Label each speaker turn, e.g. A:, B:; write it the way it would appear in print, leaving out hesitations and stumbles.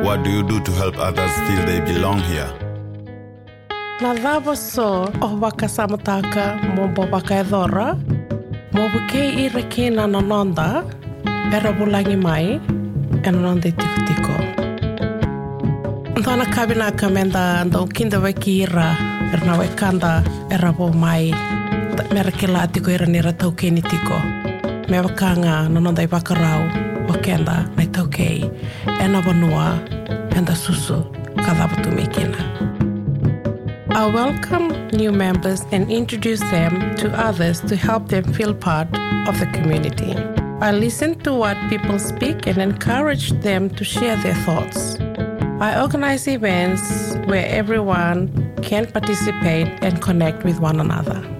A: what do you do to help others feel they belong here?
B: Na dhava so o waka samotaka mo waka edhora, mo buke I rekena nanonda, era bulangi mai, e nanonda tiko. Ndona kabina kamenda ndo kinda waki ira, erna wekanda era bo mai, mera kela tiko ira nira taukeni tiko. Me wakanga nanonda I wakarau, wakenda na taukei, ena wanua, enda susu, kadhabutu mekina. I welcome new members and introduce them to others to help them feel part of the community. I listen to what people speak and encourage them to share their thoughts. I organize events where everyone can participate and connect with one another.